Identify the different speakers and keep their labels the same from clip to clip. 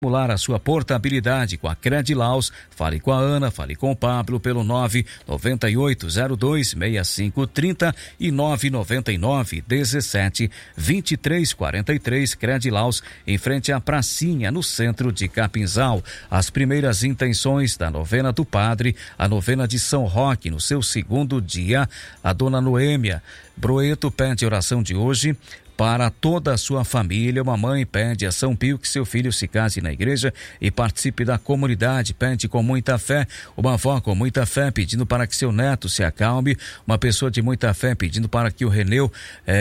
Speaker 1: Simular a sua portabilidade com a Credilaus, fale com a Ana, fale com o Pablo pelo 998026530 e 999172343. Credilaus, em frente à pracinha, no centro de Capinzal. As primeiras intenções da novena do Padre, a novena de São Roque, no seu segundo dia. A dona Noêmia Broeto pede oração de hoje para toda a sua família. Uma mãe pede a São Pio que seu filho se case na igreja e participe da comunidade, pede com muita fé. Uma avó com muita fé pedindo para que seu neto se acalme. Uma pessoa de muita fé pedindo para que o Reneu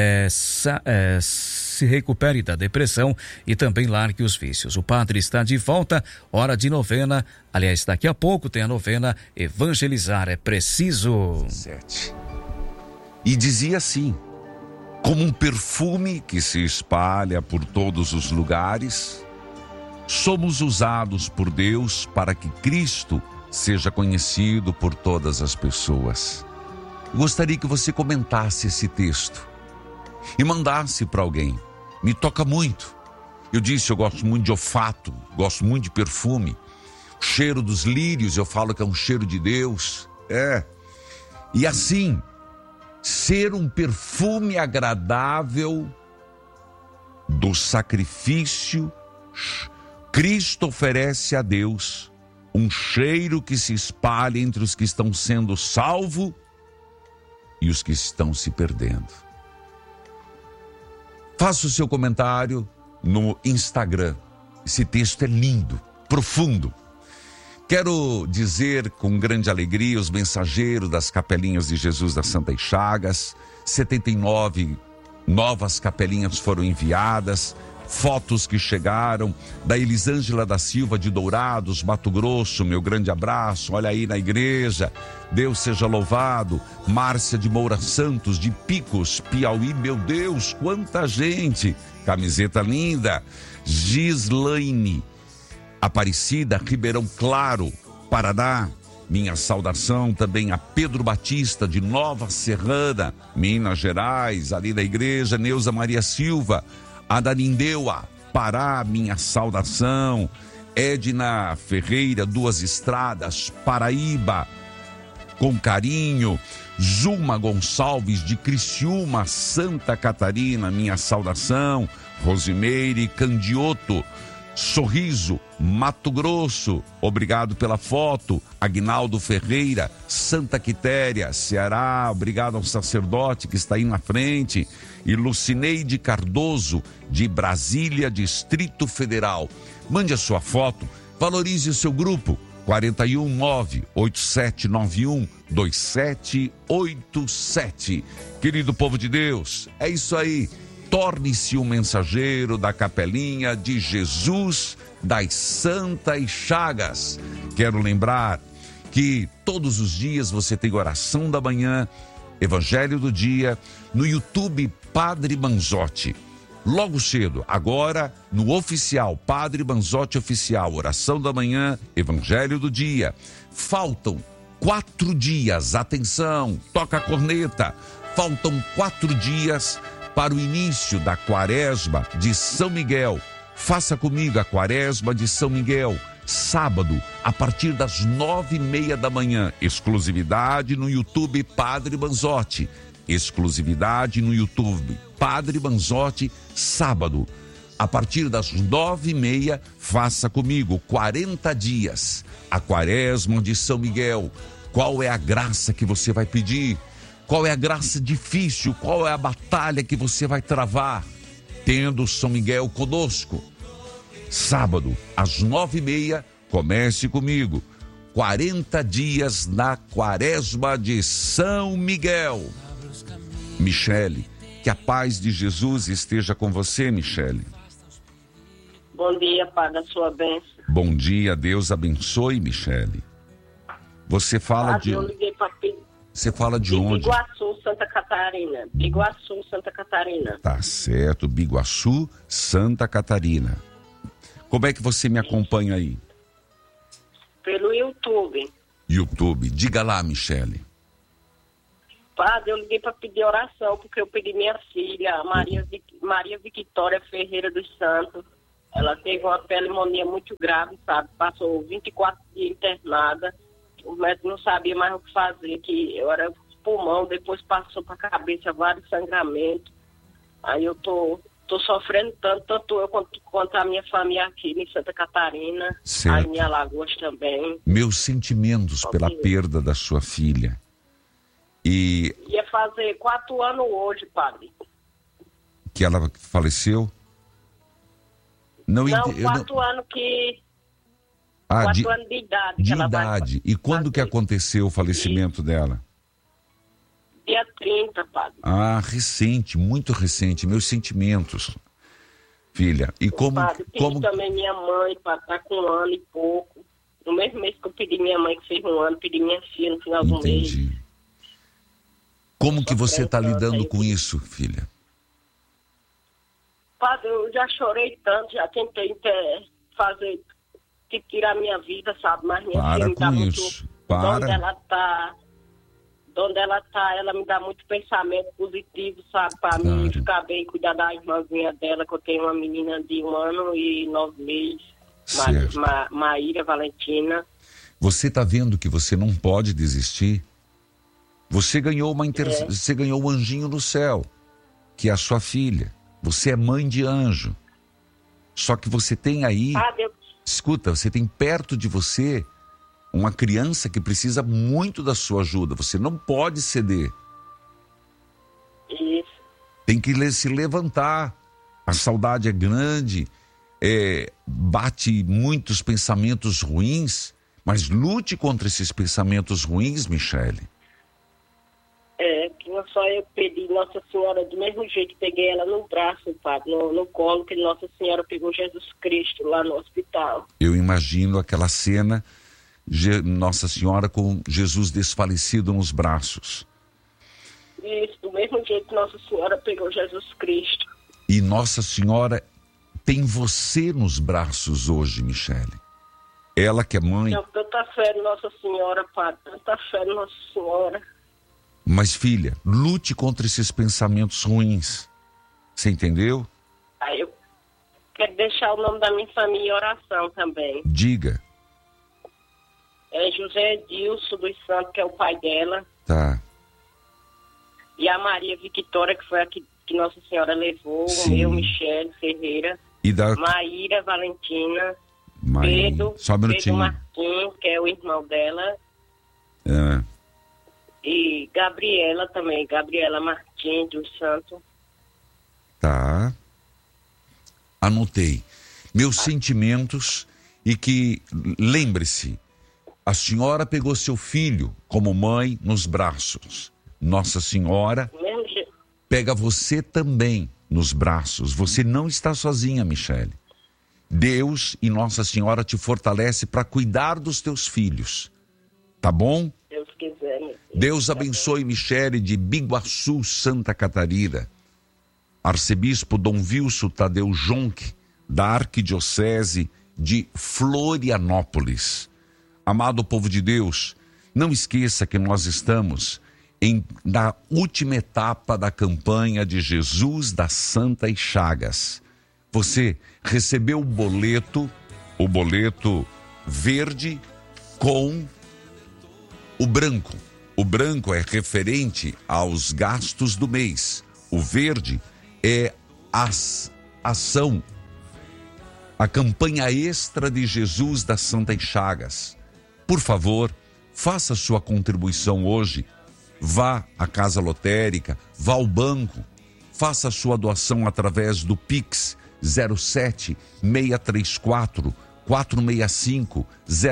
Speaker 1: se recupere da depressão e também largue os vícios. O padre está de volta, hora de novena. Aliás, daqui a pouco tem a novena Evangelizar é Preciso.
Speaker 2: 7. E dizia assim: como um perfume que se espalha por todos os lugares, somos usados por Deus para que Cristo seja conhecido por todas as pessoas. Gostaria que você comentasse esse texto e mandasse para alguém. Me toca muito. Eu disse, eu gosto muito de olfato, gosto muito de perfume. O cheiro dos lírios, eu falo que é um cheiro de Deus. E assim, ser um perfume agradável do sacrifício, Cristo oferece a Deus um cheiro que se espalha entre os que estão sendo salvos e os que estão se perdendo. Faça o seu comentário no Instagram. Esse texto é lindo, profundo. Quero dizer com grande alegria os mensageiros das Capelinhas de Jesus das Santas Chagas, 79 novas capelinhas foram enviadas, fotos que chegaram da Elisângela da Silva de Dourados, Mato Grosso, meu grande abraço, olha aí na igreja, Deus seja louvado. Márcia de Moura Santos de Picos, Piauí, meu Deus, quanta gente, camiseta linda. Gislaine Aparecida, Ribeirão Claro, Paraná, minha saudação também a Pedro Batista de Nova Serrana, Minas Gerais, ali da igreja. Neuza Maria Silva, Ananindeua, Pará, minha saudação. Edna Ferreira, Duas Estradas, Paraíba, com carinho. Zuma Gonçalves de Criciúma, Santa Catarina, minha saudação. Rosimeire Candioto, Sorriso, Mato Grosso, obrigado pela foto. Agnaldo Ferreira, Santa Quitéria, Ceará, obrigado ao sacerdote que está aí na frente. E Lucineide Cardoso, de Brasília, Distrito Federal. Mande a sua foto, valorize o seu grupo, 419-8791-2787. Querido povo de Deus, é isso aí. Torne-se um mensageiro da Capelinha de Jesus das Santas Chagas. Quero lembrar que todos os dias você tem oração da manhã, Evangelho do dia, no YouTube Padre Manzotti. Logo cedo, agora no oficial, Padre Manzotti Oficial, oração da manhã, Evangelho do dia. Faltam 4 dias, atenção, toca a corneta. Faltam 4 dias para o início da Quaresma de São Miguel. Faça comigo a Quaresma de São Miguel, sábado, a partir das 9:30 da manhã. Exclusividade no YouTube Padre Manzotti. Exclusividade no YouTube Padre Manzotti, sábado, a partir das 9:30. Faça comigo 40 dias, a Quaresma de São Miguel. Qual é a graça que você vai pedir? Qual é a graça difícil? Qual é a batalha que você vai travar? Tendo São Miguel conosco. Sábado, às 9:30, comece comigo. 40 dias na Quaresma de São Miguel. Michele, que a paz de Jesus esteja com você, Michele.
Speaker 3: Bom dia, Padre, a sua bênção.
Speaker 2: Bom dia, Deus abençoe, Michele. Você fala
Speaker 3: Padre,
Speaker 2: de...
Speaker 3: eu liguei para
Speaker 2: Você fala de onde?
Speaker 3: Biguaçu, Santa Catarina. Biguaçu, Santa Catarina.
Speaker 2: Tá certo, Biguaçu, Santa Catarina. Como é que você me acompanha aí?
Speaker 3: Pelo YouTube.
Speaker 2: YouTube. Diga lá, Michele.
Speaker 3: Padre, eu liguei para pedir oração, porque eu pedi minha filha, Maria Victória Ferreira dos Santos. Ela teve uma pneumonia muito grave, sabe? Passou 24 dias internada. O médico não sabia mais o que fazer, que eu era pulmão, depois passou para a cabeça vários sangramentos. Aí eu tô sofrendo tanto eu quanto a minha família aqui em Santa Catarina,
Speaker 2: certo.
Speaker 3: aí em Alagoas também.
Speaker 2: Meus sentimentos pela perda da sua filha. E...
Speaker 3: Ia fazer 4 anos hoje, padre.
Speaker 2: Que ela faleceu? Não,
Speaker 3: 4 anos que... 4 anos de idade.
Speaker 2: De idade. E quando que aconteceu o falecimento dela?
Speaker 3: Dia 30, padre.
Speaker 2: Ah, recente, muito recente. Meus sentimentos, filha. E como...
Speaker 3: Padre, pedi também minha mãe, padre, tá com 1 ano e pouco. No mesmo mês que eu pedi minha mãe, que fez 1 ano, pedi minha filha no final do mês.
Speaker 2: Entendi. Como que você está lidando com isso, filha?
Speaker 3: Padre, eu já chorei tanto, já tentei fazer, tirar minha vida, sabe? Mas minha filha me dá muito... Onde ela tá, ela me dá muito pensamento positivo, sabe? Para mim ficar bem, cuidar da irmãzinha dela, que eu tenho uma menina de 1 ano e 9 meses, Maíra Valentina.
Speaker 2: Você está vendo que você não pode desistir? Você ganhou você ganhou um anjinho no céu, que é a sua filha. Você é mãe de anjo. Só que você tem aí... Escuta, você tem perto de você uma criança que precisa muito da sua ajuda. Você não pode ceder.
Speaker 3: Isso.
Speaker 2: Tem que se levantar. A saudade é grande, bate muitos pensamentos ruins, mas lute contra esses pensamentos ruins, Michele.
Speaker 3: Que não só eu pedi Nossa Senhora, do mesmo jeito, peguei ela no braço, padre, no colo, que Nossa Senhora pegou Jesus Cristo lá no hospital.
Speaker 2: Eu imagino aquela cena, Nossa Senhora com Jesus desfalecido nos braços.
Speaker 3: Isso, do mesmo jeito que Nossa Senhora pegou Jesus Cristo.
Speaker 2: E Nossa Senhora tem você nos braços hoje, Michele. Ela que é mãe.
Speaker 3: Tenho tanta fé em Nossa Senhora, padre, tanta fé em Nossa Senhora.
Speaker 2: Mas, filha, lute contra esses pensamentos ruins. Você entendeu?
Speaker 3: Aí eu quero deixar o nome da minha família em oração também.
Speaker 2: Diga.
Speaker 3: É José Edilson dos Santos, que é o pai dela.
Speaker 2: Tá.
Speaker 3: E a Maria Victória, que foi a que Nossa Senhora levou.
Speaker 2: Sim.
Speaker 3: O meu, Michele Ferreira.
Speaker 2: E da...
Speaker 3: Maíra Valentina.
Speaker 2: Pedro
Speaker 3: Martins, que é o irmão dela. E Gabriela também, Gabriela Martins dos Santos.
Speaker 2: Tá. Anotei. Meus sentimentos e que, lembre-se, a senhora pegou seu filho como mãe nos braços. Nossa Senhora pega você também nos braços. Você não está sozinha, Michele. Deus e Nossa Senhora te fortalece para cuidar dos teus filhos. Tá bom?
Speaker 3: Deus quiser.
Speaker 2: Deus abençoe Michele de Biguaçu, Santa Catarina. Arcebispo Dom Wilson Tadeu Jonque, da Arquidiocese de Florianópolis. Amado povo de Deus, não esqueça que nós estamos na última etapa da campanha de Jesus das Santas Chagas. Você recebeu o boleto verde com o branco. O branco é referente aos gastos do mês. O verde é a ação, a campanha extra de Jesus das Santas Chagas. Por favor, faça sua contribuição hoje. Vá à casa lotérica, vá ao banco, faça a sua doação através do Pix 07 634 465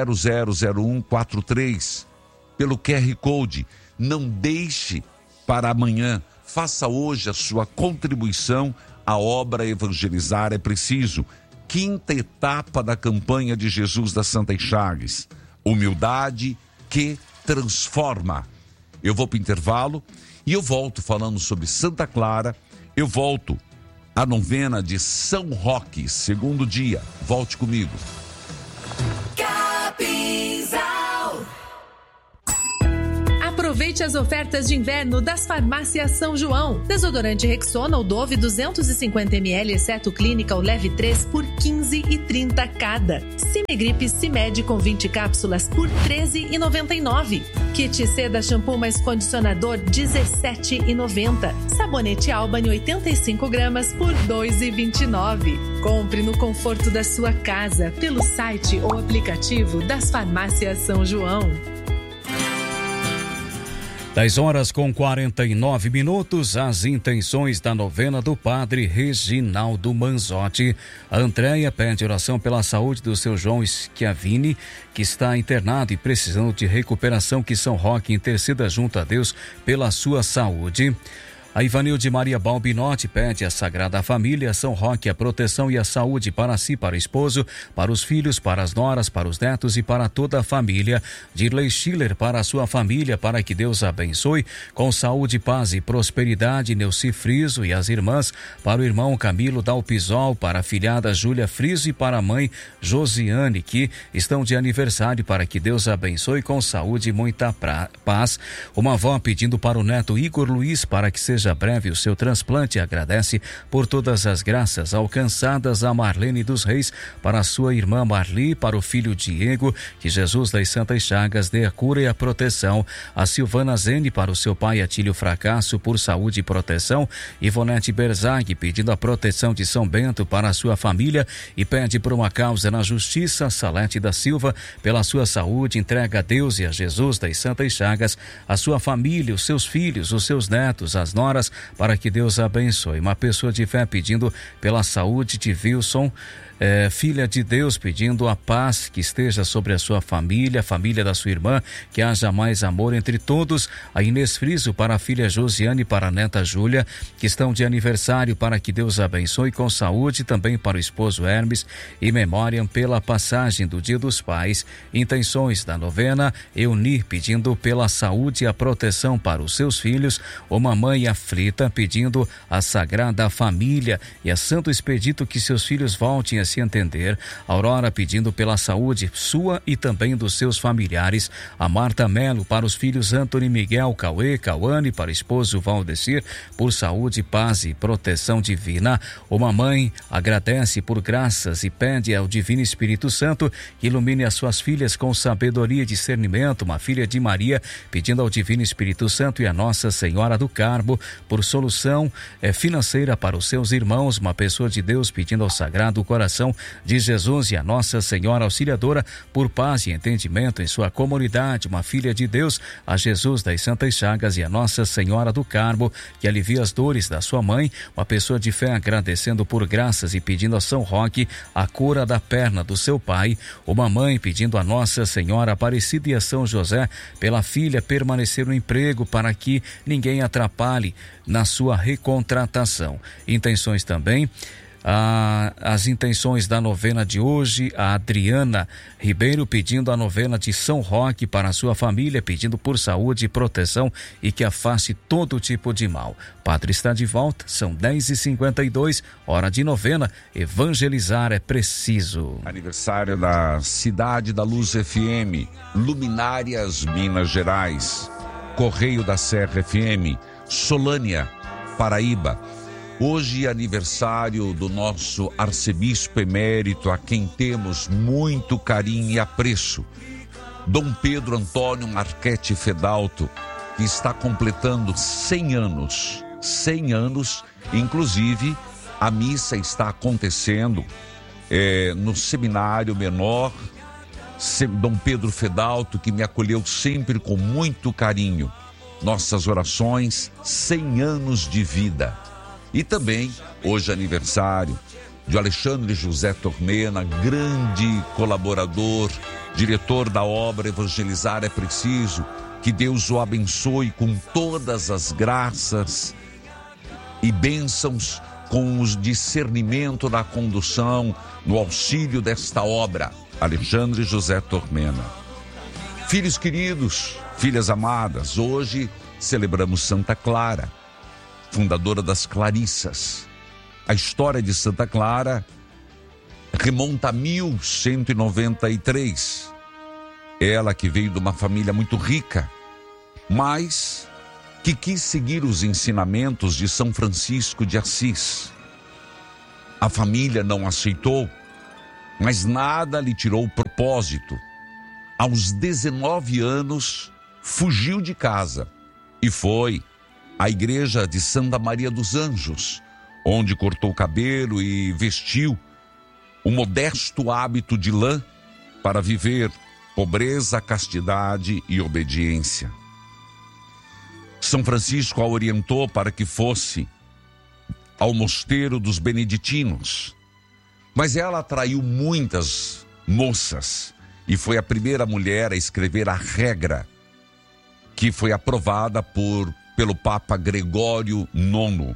Speaker 2: 000143. Pelo QR Code. Não deixe para amanhã. Faça hoje a sua contribuição à obra Evangelizar é Preciso. 5ª etapa da campanha de Jesus das Santas Chagas. Humildade que transforma. Eu vou para o intervalo e eu volto falando sobre Santa Clara. Eu volto à novena de São Roque, 2º dia. Volte comigo.
Speaker 4: Aproveite as ofertas de inverno das farmácias São João. Desodorante Rexona ou Dove 250 ml, exceto Clínica ou Leve 3 por R$15,30 cada. Cimegripe Cimed com 20 cápsulas por R$13,99. Kit Seda Shampoo mais Condicionador R$17,90. Sabonete Albany 85 gramas por R$2,29. Compre no conforto da sua casa pelo site ou aplicativo das farmácias São João.
Speaker 1: 10h49, as intenções da novena do Padre Reginaldo Manzotti. A Andréia pede oração pela saúde do seu João Schiavini, que está internado e precisando de recuperação, que São Roque interceda junto a Deus pela sua saúde. A Ivanilde Maria Balbinotti pede à Sagrada Família, São Roque, a proteção e a saúde para si, para o esposo, para os filhos, para as noras, para os netos e para toda a família. Dirley Schiller para a sua família, para que Deus abençoe com saúde, paz e prosperidade. Neuci Friso e as irmãs, para o irmão Camilo Dalpisol, para a filhada Júlia Friso e para a mãe Josiane, que estão de aniversário, para que Deus abençoe com saúde e muita paz. Uma avó pedindo para o neto Igor Luiz, para que seja breve o seu transplante. Agradece por todas as graças alcançadas a Marlene dos Reis, para a sua irmã Marli, para o filho Diego, que Jesus das Santas Chagas dê a cura e a proteção. A Silvana Zene, para o seu pai Atílio Fracasso, por saúde e proteção. Ivonete Berzag pedindo a proteção de São Bento para a sua família e pede por uma causa na justiça. Salete da Silva, pela sua saúde, entrega a Deus e a Jesus das Santas Chagas a sua família, os seus filhos, os seus netos, as noras, para que Deus abençoe. Uma pessoa de fé pedindo pela saúde de Wilson, filha de Deus, pedindo a paz que esteja sobre a sua família, a família da sua irmã, que haja mais amor entre todos. A Inês Friso para a filha Josiane e para a neta Júlia, que estão de aniversário, para que Deus abençoe com saúde, também para o esposo Hermes e memória pela passagem do Dia dos Pais. Intenções da novena, Eunir pedindo pela saúde e a proteção para os seus filhos. Uma mãe aflita pedindo a Sagrada Família e a Santo Expedito que seus filhos voltem a se entender. Aurora pedindo pela saúde sua e também dos seus familiares. A Marta Melo para os filhos Antônio Miguel, Cauê, Cauane, para o esposo Valdecir, por saúde, paz e proteção divina. Uma mãe agradece por graças e pede ao Divino Espírito Santo que ilumine as suas filhas com sabedoria e discernimento. Uma filha de Maria pedindo ao Divino Espírito Santo e a Nossa Senhora do Carmo por solução financeira para os seus irmãos. Uma pessoa de Deus pedindo ao Sagrado Coração de Jesus e a Nossa Senhora Auxiliadora por paz e entendimento em sua comunidade. Uma filha de Deus, a Jesus das Santas Chagas e a Nossa Senhora do Carmo, que alivia as dores da sua mãe. Uma pessoa de fé agradecendo por graças e pedindo a São Roque a cura da perna do seu pai. Uma mãe pedindo a Nossa Senhora Aparecida e a São José pela filha permanecer no emprego, para que ninguém atrapalhe na sua recontratação. Intenções também, as intenções da novena de hoje, a Adriana Ribeiro pedindo a novena de São Roque para a sua família, pedindo por saúde e proteção e que afaste todo tipo de mal. O padre está de volta, são 10h52, hora de novena, evangelizar é preciso.
Speaker 2: Aniversário da Cidade da Luz FM, Luminárias Minas Gerais, Correio da Serra FM, Solânia, Paraíba. Hoje é aniversário do nosso arcebispo emérito, a quem temos muito carinho e apreço, Dom Pedro Antônio Marchetti Fedalto, que está completando 100 anos. 100 anos, inclusive a missa está acontecendo no seminário menor. Dom Pedro Fedalto, que me acolheu sempre com muito carinho. Nossas orações, 100 anos de vida. E também, hoje aniversário de Alexandre José Tormena, grande colaborador, diretor da obra Evangelizar é Preciso. Que Deus o abençoe com todas as graças e bênçãos, com o discernimento da condução, no auxílio desta obra. Alexandre José Tormena. Filhos queridos, filhas amadas, hoje celebramos Santa Clara, fundadora das Clarissas. A história de Santa Clara remonta a 1193. Ela que veio de uma família muito rica, mas que quis seguir os ensinamentos de São Francisco de Assis. A família não aceitou, mas nada lhe tirou o propósito. Aos 19 anos, fugiu de casa e foi à igreja de Santa Maria dos Anjos, onde cortou o cabelo e vestiu o modesto hábito de lã para viver pobreza, castidade e obediência. São Francisco a orientou para que fosse ao mosteiro dos beneditinos, mas ela atraiu muitas moças e foi a primeira mulher a escrever a regra que foi aprovada pelo Papa Gregório IX.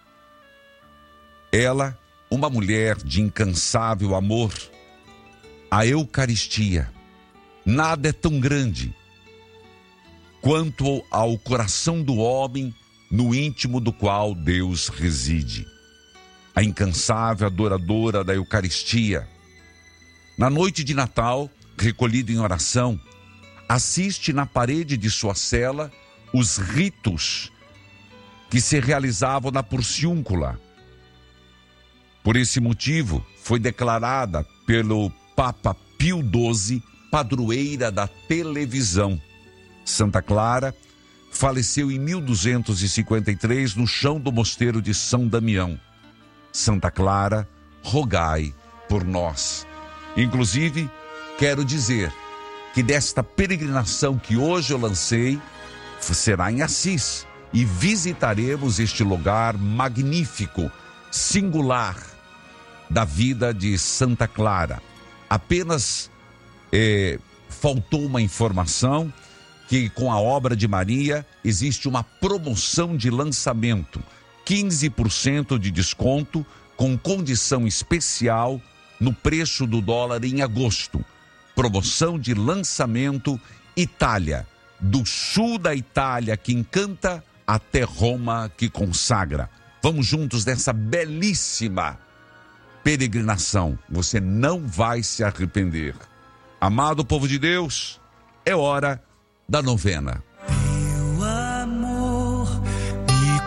Speaker 2: Ela, uma mulher de incansável amor, a Eucaristia, nada é tão grande quanto ao coração do homem no íntimo do qual Deus reside. A incansável adoradora da Eucaristia, na noite de Natal, recolhida em oração, assiste na parede de sua cela os ritos que se realizavam na Porciúncula. Por esse motivo, foi declarada pelo Papa Pio XII padroeira da televisão. Santa Clara faleceu em 1253 no chão do mosteiro de São Damião. Santa Clara, rogai por nós. Inclusive, quero dizer que desta peregrinação que hoje eu lancei, será em Assis, e visitaremos este lugar magnífico, singular, da vida de Santa Clara. Apenas faltou uma informação, que com a obra de Maria existe uma promoção de lançamento, 15% de desconto com condição especial no preço do dólar em agosto. Promoção de lançamento Itália, do sul da Itália que encanta até Roma que consagra. Vamos juntos nessa belíssima peregrinação, você não vai se arrepender. Amado povo de Deus, é hora da novena.
Speaker 5: Teu amor me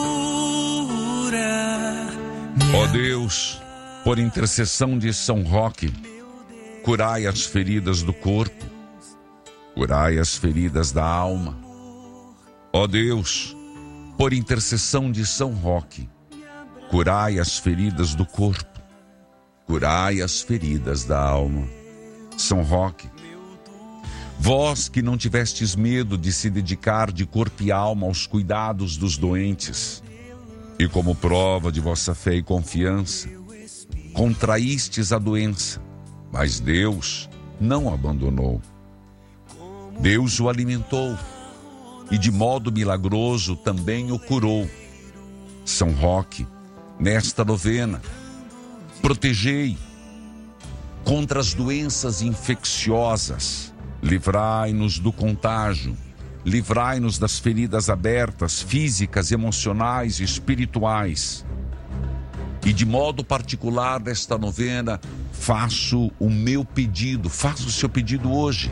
Speaker 5: cura.
Speaker 2: Ó Deus, por intercessão de São Roque, curai as feridas do corpo, curai as feridas da alma. Ó Deus, por intercessão de São Roque, curai as feridas do corpo, curai as feridas da alma. São Roque, vós que não tivestes medo de se dedicar de corpo e alma aos cuidados dos doentes, e como prova de vossa fé e confiança, contraístes a doença, mas Deus não o abandonou. Deus o alimentou e de modo milagroso também o curou. São Roque, nesta novena, protegei contra as doenças infecciosas, livrai-nos do contágio, livrai-nos das feridas abertas, físicas, emocionais e espirituais. E de modo particular nesta novena, faço o meu pedido, faça o seu pedido hoje.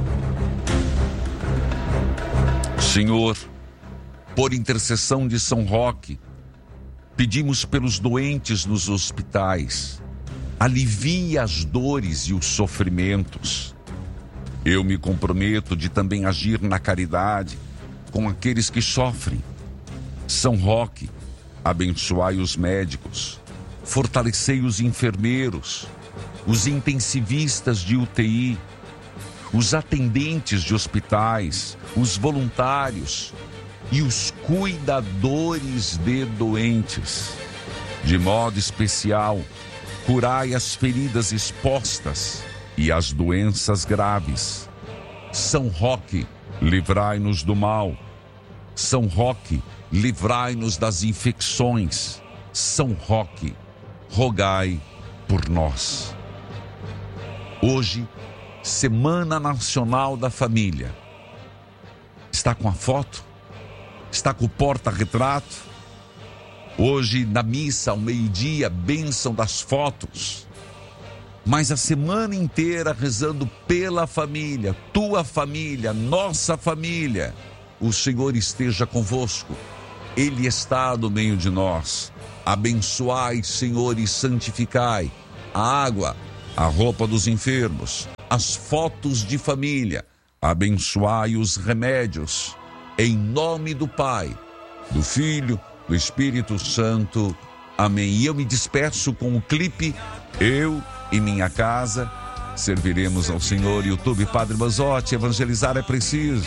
Speaker 2: Senhor, por intercessão de São Roque, pedimos pelos doentes nos hospitais, alivie as dores e os sofrimentos. Eu me comprometo de também agir na caridade com aqueles que sofrem. São Roque, abençoai os médicos, fortalecei os enfermeiros, os intensivistas de UTI, os atendentes de hospitais, os voluntários e os cuidadores de doentes. De modo especial, curai as feridas expostas e as doenças graves. São Roque, livrai-nos do mal. São Roque, livrai-nos das infecções. São Roque, rogai por nós. Hoje, Semana Nacional da Família. Está com a foto? Está com o porta-retrato? Hoje, na missa, ao meio-dia, bênção das fotos. Mas a semana inteira rezando pela família, tua família, nossa família. o Senhor esteja convosco. Ele está no meio de nós. Abençoai, Senhor, e santificai a água, a roupa dos enfermos, as fotos de família. Abençoai os remédios. Em nome do Pai, do Filho, do Espírito Santo. Amém. E eu me despeço com o clipe Eu e Minha Casa serviremos ao Senhor. YouTube Padre Manzotti, evangelizar é preciso.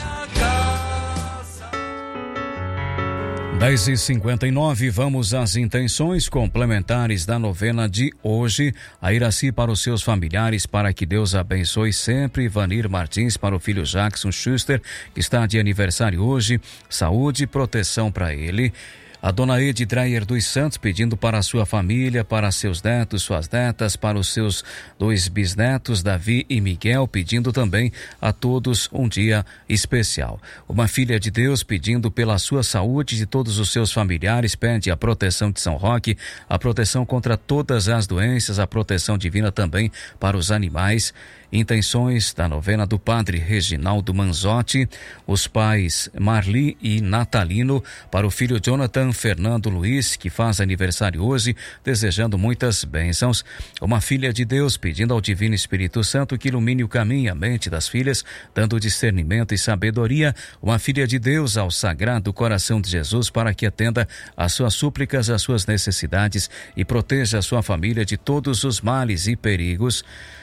Speaker 1: 10h59, vamos às intenções complementares da novena de hoje. A Iraci para os seus familiares, para que Deus abençoe sempre. Vanir Martins para o filho Jackson Schuster, que está de aniversário hoje. Saúde e proteção para ele. A dona Ede Dreyer dos Santos pedindo para a sua família, para seus netos, suas netas, para os seus 2 bisnetos, Davi e Miguel, pedindo também a todos um dia especial. Uma filha de Deus pedindo pela sua saúde de todos os seus familiares, pede a proteção de São Roque, a proteção contra todas as doenças, a proteção divina também para os animais. Intenções da novena do Padre Reginaldo Manzotti, os pais Marli e Natalino, para o filho Jonathan Fernando Luiz, que faz aniversário hoje, desejando muitas bênçãos. Uma filha de Deus pedindo ao Divino Espírito Santo que ilumine o caminho e a mente das filhas, dando discernimento e sabedoria. Uma filha de Deus ao Sagrado Coração de Jesus para que atenda às suas súplicas, às suas necessidades e proteja a sua família de todos os males e perigos.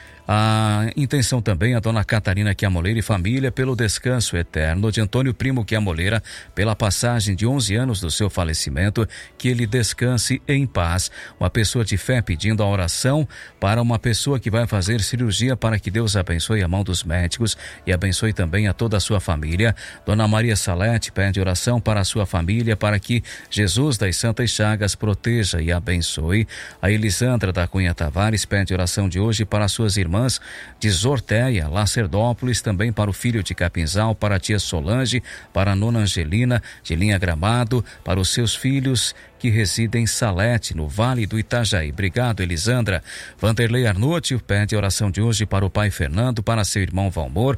Speaker 1: A intenção também a dona Catarina Chiamoleira e família pelo descanso eterno de Antônio Primo Chiamoleira, pela passagem de 11 anos do seu falecimento, que ele descanse em paz. Uma pessoa de fé pedindo a oração para uma pessoa que vai fazer cirurgia, para que Deus abençoe a mão dos médicos e abençoe também a toda a sua família. Dona Maria Salete pede oração para a sua família, para que Jesus das Santas Chagas proteja e abençoe. A Elisandra da Cunha Tavares pede oração de hoje para suas irmãs de Zortéia, Lacerdópolis, também para o filho de Capinzal, para a tia Solange, para a nona Angelina, de Linha Gramado, para os seus filhos que residem em Salete, no Vale do Itajaí. Obrigado, Elisandra. Vanderlei Arnotti pede a oração de hoje para o pai Fernando, para seu irmão Valmor,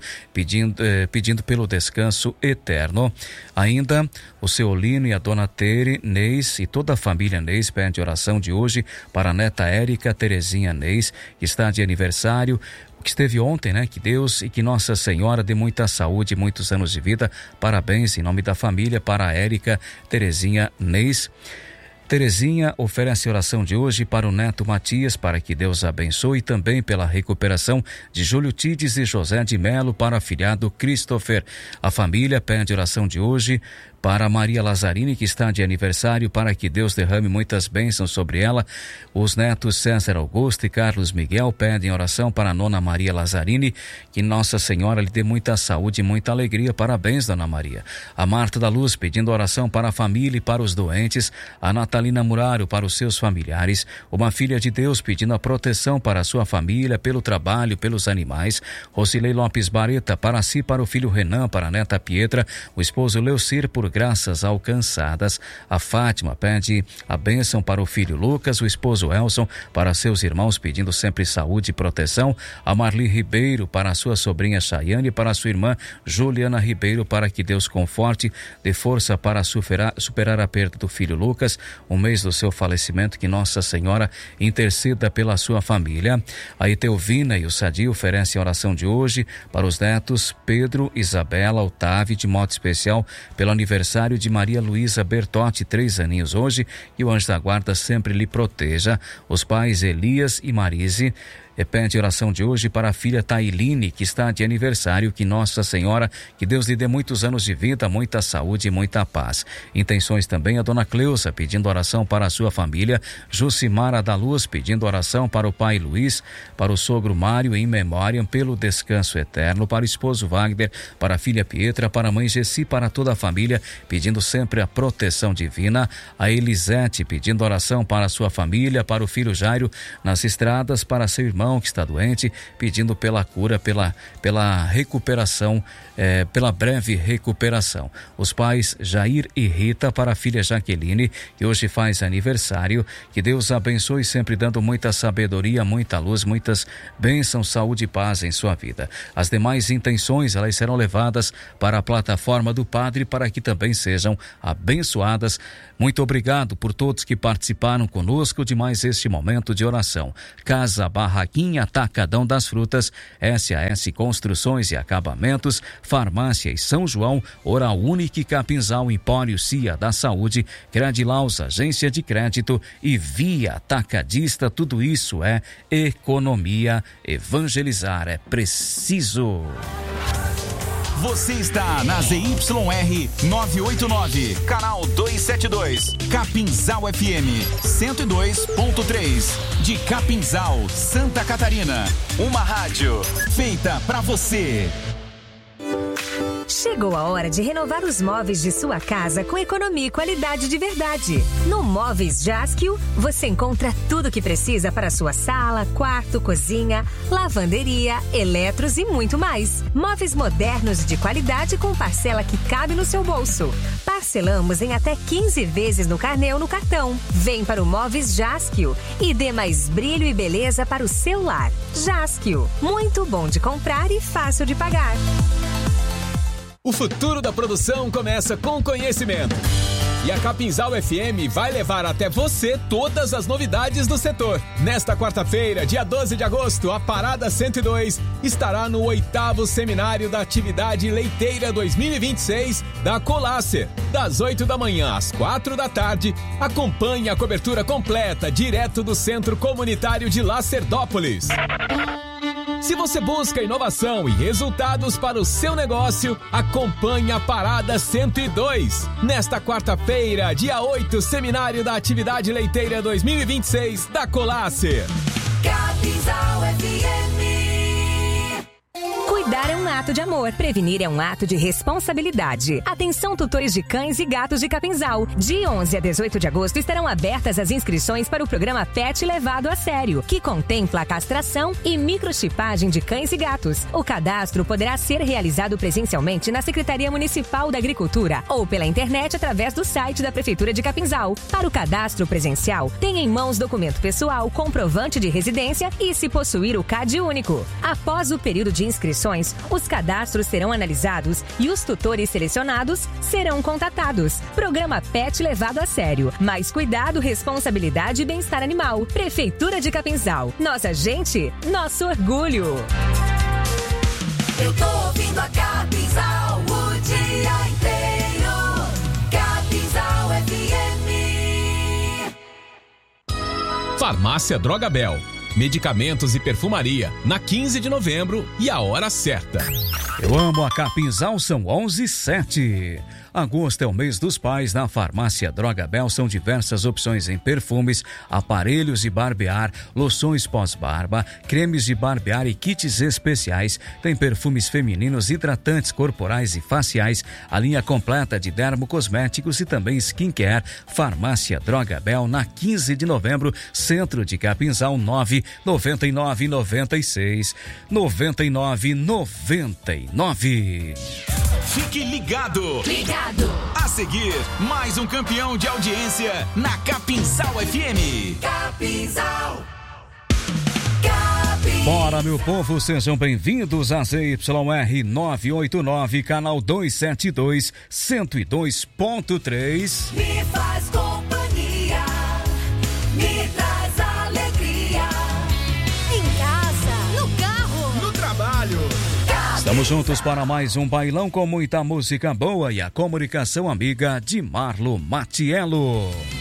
Speaker 1: pedindo pelo descanso eterno. Ainda o seu Olino e a dona Tere Neis e toda a família Neis pede oração de hoje para a neta Érica Terezinha Neis, que está de aniversário, que esteve ontem, né? Que Deus e que Nossa Senhora dê muita saúde e muitos anos de vida. Parabéns em nome da família para a Érica Terezinha Neis. Terezinha oferece oração de hoje para o neto Matias, para que Deus abençoe, também pela recuperação de Júlio Tides e José de Melo, para o afilhado Christopher. A família pede oração de hoje para Maria Lazzarini, que está de aniversário, para que Deus derrame muitas bênçãos sobre ela. Os netos César Augusto e Carlos Miguel pedem oração para a nona Maria Lazzarini, que Nossa Senhora lhe dê muita saúde e muita alegria. Parabéns, dona Maria. A Marta da Luz pedindo oração para a família e para os doentes. A Natalina Muraro para os seus familiares. Uma filha de Deus pedindo a proteção para a sua família, pelo trabalho, pelos animais. Rosilei Lopes Bareta para si, para o filho Renan, para a neta Pietra, o esposo Leucir, por graças alcançadas. A Fátima pede a bênção para o filho Lucas, o esposo Elson, para seus irmãos, pedindo sempre saúde e proteção. A Marli Ribeiro para a sua sobrinha Chayane, para a sua irmã Juliana Ribeiro, para que Deus conforte, dê força para superar a perda do filho Lucas, um mês do seu falecimento, que Nossa Senhora interceda pela sua família. A Etelvina e o Sadi oferecem a oração de hoje para os netos Pedro, Isabela, Otávio, de modo especial pelo aniversário de Maria Luísa Bertotti, 3 aninhos hoje, e o anjo da guarda sempre lhe proteja. Os pais Elias e Marise pede oração de hoje para a filha Tailine, que está de aniversário, que Nossa Senhora, que Deus lhe dê muitos anos de vida, muita saúde e muita paz. Intenções também a dona Cleusa, pedindo oração para a sua família. Jucimara da Luz, pedindo oração para o pai Luiz, para o sogro Mário, em memória, pelo descanso eterno, para o esposo Wagner, para a filha Pietra, para a mãe Gessi, para toda a família, pedindo sempre a proteção divina. A Elisete, pedindo oração para a sua família, para o filho Jairo, nas estradas, para seu irmão irmão que está doente, pedindo pela cura, pela recuperação, pela breve recuperação. Os pais Jair e Rita para a filha Jaqueline, que hoje faz aniversário. Que Deus abençoe, sempre dando muita sabedoria, muita luz, muitas bênçãos, saúde e paz em sua vida. As demais intenções, elas serão levadas para a plataforma do Padre para que também sejam abençoadas. Muito obrigado por todos que participaram conosco de mais este momento de oração. Casa Barraquinha Atacadão das Frutas, SAS Construções e Acabamentos, Farmácias São João, Oral Unique Capinzal, Empório Cia da Saúde, Credilaus, Agência de Crédito e Via Atacadista. Tudo isso é economia. Evangelizar é preciso.
Speaker 6: Você está na ZYR 989, canal 272, Capinzal FM 102.3, de Capinzal, Santa Catarina. Uma rádio feita pra você.
Speaker 7: Chegou a hora de renovar os móveis de sua casa com economia e qualidade de verdade. No Móveis Jaskio, você encontra tudo o que precisa para sua sala, quarto, cozinha, lavanderia, eletros e muito mais. Móveis modernos de qualidade com parcela que cabe no seu bolso. Parcelamos em até 15 vezes no carnê ou no cartão. Vem para o Móveis Jaskio e dê mais brilho e beleza para o seu lar. Jaskio, muito bom de comprar e fácil de pagar.
Speaker 8: O futuro da produção começa com conhecimento. E a Capinzal FM vai levar até você todas as novidades do setor. Nesta quarta-feira, dia 12 de agosto, a Parada 102 estará no 8º Seminário da Atividade Leiteira 2026 da Colácer. Das 8 da manhã às 4 da tarde, acompanhe a cobertura completa direto do Centro Comunitário de Lacerdópolis. Se você busca inovação e resultados para o seu negócio, acompanhe a Parada 102. Nesta quarta-feira, dia 8, Seminário da Atividade Leiteira 2026 da Colácer.
Speaker 7: Capinzal FM. Cuidar é um ato de amor, prevenir é um ato de responsabilidade. Atenção, tutores de cães e gatos de Capinzal. De 11 a 18 de agosto estarão abertas as inscrições para o programa Pet Levado a Sério, que contempla a castração e microchipagem de cães e gatos. O cadastro poderá ser realizado presencialmente na Secretaria Municipal da Agricultura ou pela internet através do site da Prefeitura de Capinzal. Para o cadastro presencial, tenha em mãos documento pessoal, comprovante de residência e, se possuir, o CAD único. Após o período de inscrições, os cadastros serão analisados e os tutores selecionados serão contatados. Programa Pet Levado a Sério. Mais cuidado, responsabilidade e bem-estar animal. Prefeitura de Capinzal. Nossa gente, nosso orgulho.
Speaker 5: Eu tô ouvindo a Capinzal o dia inteiro. Capinzal FM.
Speaker 8: Farmácia Drogabel. Medicamentos e perfumaria, na 15 de novembro e a hora certa.
Speaker 1: Eu amo a Capinzal, são 11h07. Agosto é o mês dos pais. Na Farmácia Drogabel são diversas opções em perfumes, aparelhos de barbear, loções pós-barba, cremes de barbear e kits especiais. Tem perfumes femininos, hidratantes corporais e faciais, a linha completa de dermocosméticos e também skincare. Farmácia Drogabel, na 15 de novembro, centro de Capinzal, 99996 9999.
Speaker 6: Fique ligado! A seguir, mais um campeão de audiência na Capinzal FM.
Speaker 5: Capinzal.
Speaker 1: Bora, meu povo, sejam bem-vindos a ZYR 989, canal 272, 102.3.
Speaker 5: Me faz companhia, me traz alegria. Em casa, no carro, no trabalho.
Speaker 1: Estamos juntos para mais um bailão com muita música boa e a comunicação amiga de Marlo Matiello.